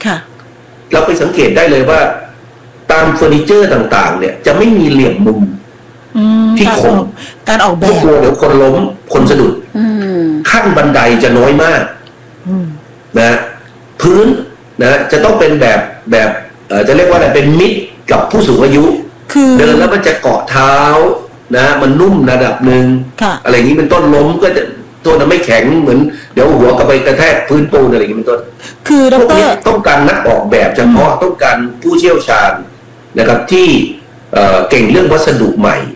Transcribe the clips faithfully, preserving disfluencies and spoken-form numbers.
ค่ะเราไปสังเกตได้เลยว่าตามเฟอร์นิเจอร์ต่างๆเนี่ยจะไม่มีเหลี่ยมมุมที่คมการออกแบบกลัวเดี๋ยวคนล้มคนสะดุดขั้นบันไดจะน้อยมากนะพื้นนะจะต้องเป็นแบบแบบจะเรียกว่าอะไรเป็นมิตรกับผู้สูงอายุเดินแล้วมันจะเกาะเท้านะมันนุ่มระดับหนึ่งอะไรอย่างนี้เป็นต้นล้มก็จะตัวนั้นไม่แข็งเหมือนเดี๋ยวหัวกับไปกระแทกพื้นปูนอะไรอย่างนี้เป็นต้นคือดร. ต้องการนักออกแบบเฉพาะต้องการผู้เชี่ยวชาญนะครับที่เก่งเรื่องวัสดุใหม่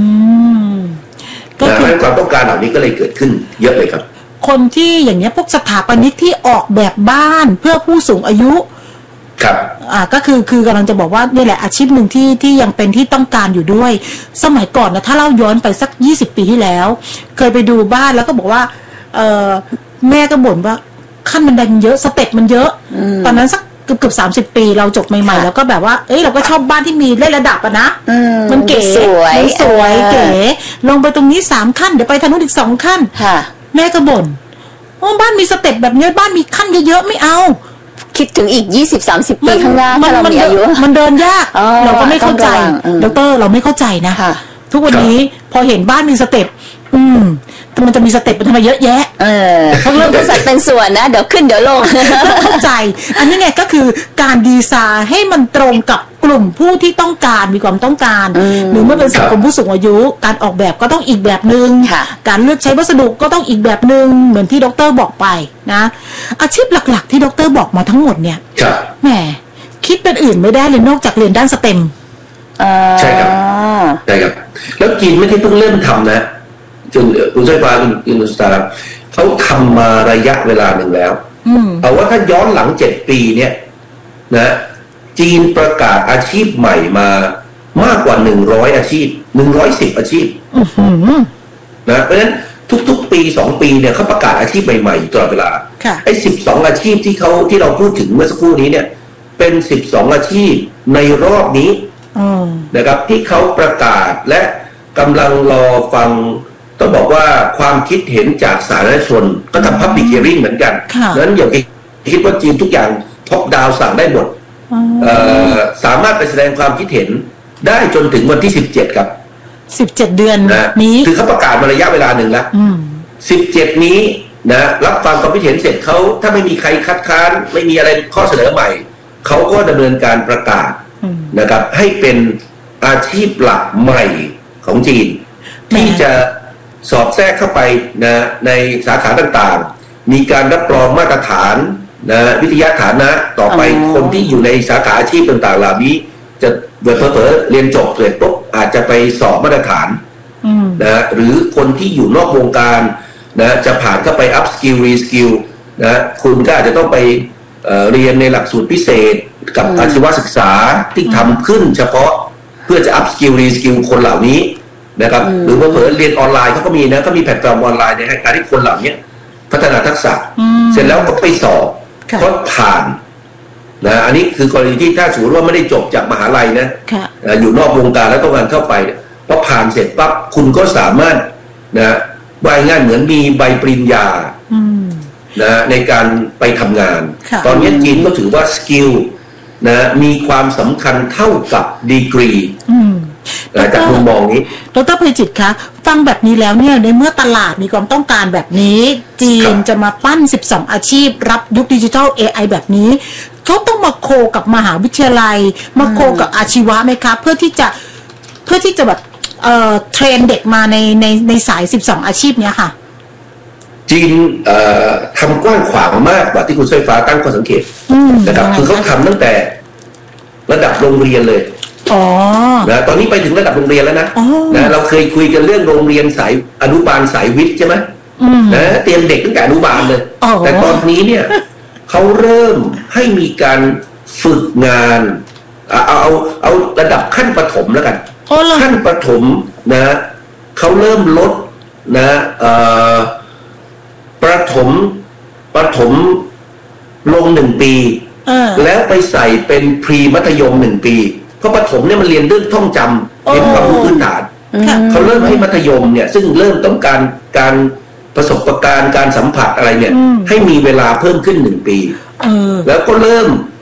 ก็คือความต้องการเหล่านี้ก็เลยเกิดขึ้นเยอะเลยครับคนที่อย่างเนี้ยพวกสถาปนิกที่ออกแบบบ้านเพื่อผู้สูงอายุครับอ่าก็คือคือกำลังจะบอกว่านี่แหละอาชีพหนึ่งที่ที่ยังเป็นที่ต้องการอยู่ด้วยสมัยก่อนนะถ้าเราย้อนไปสักยี่สิบปีที่แล้วเคยไปดูบ้านแล้วก็บอกว่าเออแม่ก็บ่นว่าขั้นบันไดมันเยอะสเต็ปมันเยอะตอนนั้นสักเกือบเกือบสามสิบปีเราจบใหม่ๆแล้วก็แบบว่าเอ้ยเราก็ชอบบ้านที่มีเล่นระดับอะนะมันเก๋สวยมันสวยเก๋ลงไปตรงนี้สามขั้นเดี๋ยวไปทางนู้นอีกสองขั้นแม่ก็บ่นว่าบ้านมีสเต็ปแบบนี้บ้านมีขั้นเยอะๆไม่เอาคิดถึงอีก ยี่สิบ สามสิบ ปีข้างหน้าถ้าเรามีอายุมันเดินยากเราก็ไม่เข้าใจดร.เราไม่เข้าใจนะทุกวันนี้พอเห็นบ้านมีสเต็ปอืมแต่มันจะมีสเต็ปเป็นทำไมเยอะแยะเออเขาเริ่มเป็นสัดเป็นส่วนนะเดี๋ยวขึ้นเดี๋ยวลงเข้าใจอันนี้ไงก็คือการดีไซน์ให้มันตรงกับกลุ่มผู้ที่ต้องการมีความต้องการหรือเมื่อเป็นสังคมผู้สูงอายุการออกแบบก็ต้องอีกแบบนึงการเลือกใช้วัสดุก็ต้องอีกแบบนึงเหมือนที่ดร.บอกไปนะอาชีพหลักๆที่ดร.บอกมาทั้งหมดเนี่ยแหมคิดเป็นอื่นไม่ได้เลยนอกจากเรียนด้านสเต็มใช่ครับใช่ครับแล้วจีนไม่ได้เพิ่งเริ่มทำนะจนคุณชัยฟ้าคุณสุตาครับเขาทำมาระยะเวลาหนึ่งแล้วเอาว่าถ้าย้อนหลังเจ็ดปีเนี่ยนะจีนประกาศอาชีพใหม่มามากกว่าหนึ่งร้อยอาชีพหนึ่งร้อยสิบอาชีพนะเพราะฉะนั้นทุกๆปีสองปีเนี่ยเขาประกาศอาชีพใหม่ๆตลอดเวลาไอ้สิบสองอาชีพที่เขาที่เราพูดถึงเมื่อสักครู่นี้เนี่ยเป็นสิบสองอาชีพในรอบนี้นะครับที่เขาประกาศและกำลังรอฟังต้องบอกว่าความคิดเห็นจากสาธารณชนก็ทำ public hearing เหมือนกันนั้นอย่าคิดว่าจีนทุกอย่างท็อปดาวสั่งได้หมดสามารถไปแสดงความคิดเห็นได้จนถึงวันที่สิบเจ็ดครับสิบเจ็ดเดือนนี้คือเขาประกาศมาระยะเวลาหนึ่งแล้วสิบเจ็ดนี้นะรับฟังความคิดเห็นเสร็จเขาถ้าไม่มีใครคัดค้านไม่มีอะไรข้อเสนอใหม่เขาก็ดำเนินการประกาศนะครับให้เป็นอาชีพหลักใหม่ของจีนที่จะสอบแทรกเข้าไปนะในสาขาต่างๆมีการรับรองมาตรฐานนะวิทยาฐานะต่อไปคนที่อยู่ในสาขาอาชีพต่างๆเหล่านี้จะเผลอๆเรียนจบเสร็จปุ๊บอาจจะไปสอบมาตรฐานนะหรือคนที่อยู่นอกวงการนะจะผ่านเข้าไป up skill re skill นะคุณก็อาจจะต้องไป เอ่อ เรียนในหลักสูตรพิเศษกับอาชีวศึกษาที่ทำขึ้นเฉพาะเพื่อจะ up skill re skill คนเหล่านี้นะครับหรือว่าเผลอเรียนออนไลน์เขาก็มีนะก็มีแพลตฟอร์มออนไลน์ในการที่คนเหล่านี้พัฒนาทักษะเสร็จแล้วก็ไปสอบก็ผ่านนะอันนี้คือกรณีที่ถ้าสมมติว่าไม่ได้จบจากมหาลัยนะอยู่นอกวงการแล้วต้องการเข้าไปพอผ่านเสร็จปั๊บคุณก็สามารถนะใบงานเหมือนมีใบปริญญานะในการไปทำงานตอนนี้จีนก็ถือว่าสกิลนะมีความสำคัญเท่ากับดีกรีจากมุมมองนี้ดร.ภัยจิตคะฟังแบบนี้แล้วเนี่ยในเมื่อตลาดมีความต้องการแบบนี้จีนจะมาปั้นสิบสองอาชีพรับยุคดิจิทัล เอ ไอ แบบนี้เขาต้องมาโคกับมหาวิทยาลัยมาโคกับอาชีวะไหมคะเพื่อที่จะเพื่อที่จะแบบเอ่อเทรนเด็กมาในในในสายสิบสองอาชีพเนี้ยค่ะจีนเอ่อทำกว้างขวางมากกว่าที่คุณสายฟ้าตั้งข้อสังเกตนะครับคือเขาทำตั้งแต่ระดับโรงเรียนเลยนะตอนนี้ไปถึงระดับโรงเรียนแล้วนะนะเราเคยคุยกันเรื่องโรงเรียนสายอนุบาลสายวิทย์ใช่ไหมนะเตรียมเด็กตั้งแต่อนุบาลเลยแต่ตอนนี้เนี่ยเขาเริ่มให้มีการฝึกงานเอาเอาเอาระดับขั้นประถมแล้วกันขั้นประถมนะเขาเริ่มลดนะเอ่อประถมประถมลงหนึ่งปีแล้วไปใส่เป็นพรีมัธยมหนึ่งปีเพราะประถมเนี่ยมันเรียนเรื่องท่องจำเรียนความรู้พื้นฐานเขาเริ่มให้มัธยมเนี่ยซึ่งเริ่มต้องการการประสบการณ์การสัมผัสอะไรเนี่ยให้มีเวลาเพิ่มขึ้นหนึ่งปีแล้วก็เริ่ม